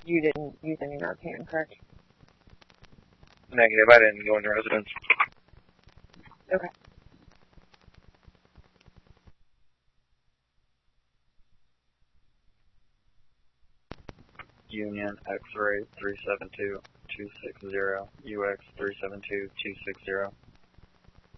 You didn't use any Narcan, correct? Negative, I didn't go into residence. Okay. Union X-ray 372-260, UX 372-260.